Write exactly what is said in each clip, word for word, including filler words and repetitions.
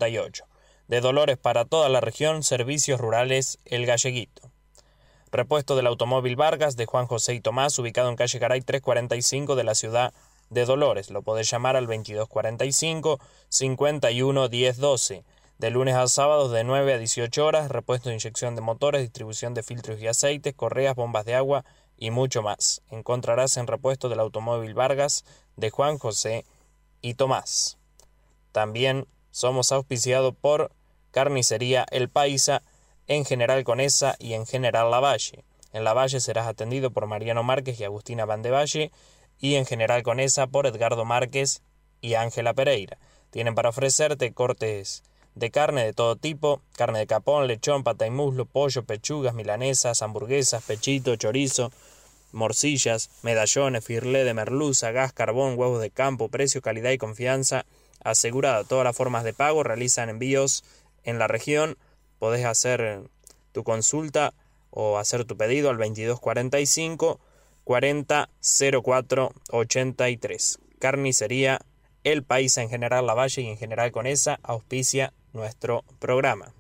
cincuenta y ocho. De Dolores para toda la región, Servicios Rurales El Galleguito. Repuesto del automóvil Vargas de Juan José y Tomás, ubicado en calle Garay trescientos cuarenta y cinco de la ciudad de Dolores. Lo podés llamar al veintidós cuarenta y cinco, cincuenta y uno, diez doce. De lunes a sábados de nueve a dieciocho horas, repuesto de inyección de motores, distribución de filtros y aceites, correas, bombas de agua y mucho más. Encontrarás en Repuesto del automóvil Vargas de Juan José y Tomás. También somos auspiciados por Carnicería El Paisa, en General Conesa y en General Lavalle. En Lavalle serás atendido por Mariano Márquez y Agustina Van de Valle, y en General Conesa por Edgardo Márquez y Ángela Pereira. Tienen para ofrecerte cortes de carne de todo tipo: carne de capón, lechón, pata y muslo, pollo, pechugas, milanesas, hamburguesas, pechito, chorizo, morcillas, medallones, firlé de merluza, gas, carbón, huevos de campo. Precio, calidad y confianza asegurada. Todas las formas de pago, realizan envíos en la región. Podés hacer tu consulta o hacer tu pedido al veintidós cuarenta y cinco, cuarenta, cero cuatro, ochenta y tres. Carnicería El Paisa en General Lavalle y en General Conesa auspicia nuestro programa.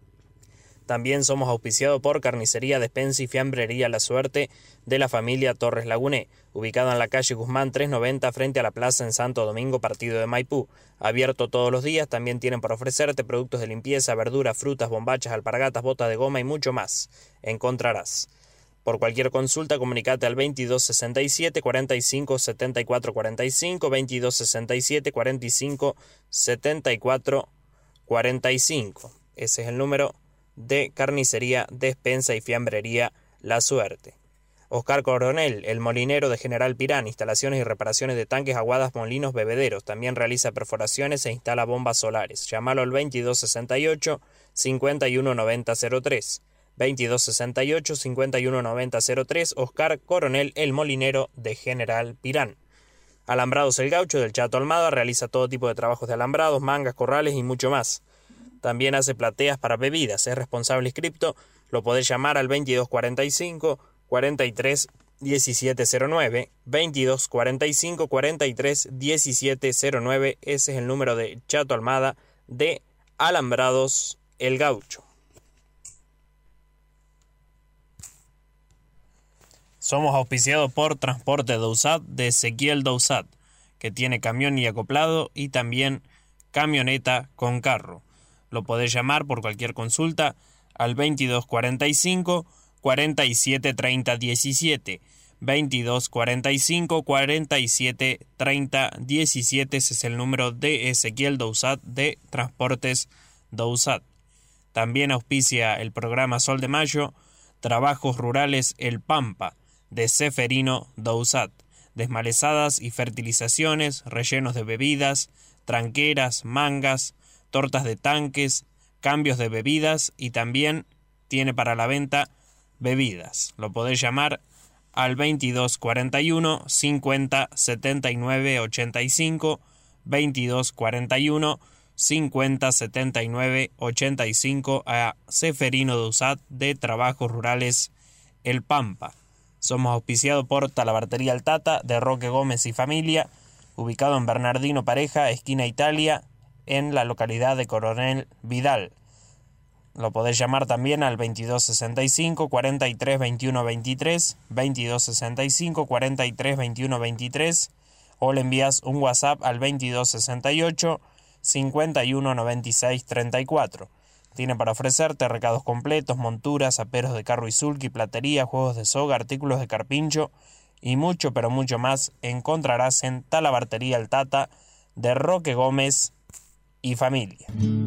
También somos auspiciados por Carnicería Despensa y Fiambrería La Suerte de la familia Torres Laguné, ubicado en la calle Guzmán trescientos noventa frente a la plaza en Santo Domingo, partido de Maipú. Abierto todos los días. También tienen para ofrecerte productos de limpieza, verduras, frutas, bombachas, alpargatas, botas de goma y mucho más. Encontrarás. Por cualquier consulta, comunicate al veintidós sesenta y siete, cuarenta y cinco, setenta y cuatro cuarenta y cinco, veintidós sesenta y siete, cuarenta y cinco, setenta y cuatro cuarenta y cinco. Ese es el número de Carnicería Despensa y Fiambrería La Suerte. Oscar Coronel, el molinero de General Pirán, instalaciones y reparaciones de tanques, aguadas, molinos, bebederos. También realiza perforaciones e instala bombas solares. Llámalo al veintidós sesenta y ocho, cincuenta y uno noventa cero tres. veintidós sesenta y ocho, cincuenta y uno noventa cero tres. Oscar Coronel, el molinero de General Pirán. Alambrados El Gaucho del Chato Almada, realiza todo tipo de trabajos de alambrados, mangas, corrales y mucho más. También hace plateas para bebidas. Es responsable inscripto. Lo podés llamar al veintidós cuarenta y cinco, cuarenta y tres, diecisiete cero nueve. veintidós cuarenta y cinco, cuarenta y tres, diecisiete cero nueve. Ese es el número de Chato Almada de Alambrados El Gaucho. Somos auspiciados por Transporte Dousat de Ezequiel Dousat, que tiene camión y acoplado y también camioneta con carro. Lo podés llamar por cualquier consulta al veintidós cuarenta y cinco, cuarenta y siete, treinta, diecisiete. veintidós cuarenta y cinco, cuarenta y siete, treinta, diecisiete. Ese es el número de Ezequiel Dousat de Transportes Dousat. También auspicia el programa Sol de Mayo, Trabajos Rurales El Pampa, de Seferino Dousat. Desmalezadas y fertilizaciones, rellenos de bebidas, tranqueras, mangas, tortas de tanques, cambios de bebidas y también tiene para la venta bebidas. Lo podés llamar al veintidós cuarenta y uno, cincuenta, setenta y nueve, ochenta y cinco, veintidós cuarenta y uno, cincuenta, setenta y nueve, ochenta y cinco a Seferino Dousat de Trabajos Rurales El Pampa. Somos auspiciados por Talabartería El Tata de Roque Gómez y familia, ubicado en Bernardino Pareja, esquina Italia, en la localidad de Coronel Vidal. Lo podés llamar también al veintidós sesenta y cinco, cuarenta y tres, veintiuno, veintitrés, veintidós sesenta y cinco, cuarenta y tres, veintiuno, veintitrés, o le envías un WhatsApp al veintidós sesenta y ocho, cincuenta y uno, noventa y seis, treinta y cuatro. Tiene para ofrecerte recados completos, monturas, aperos de carro y sulky, platería, juegos de soga, artículos de carpincho y mucho, pero mucho más encontrarás en Talabartería El Tata de Roque Gómez y familia.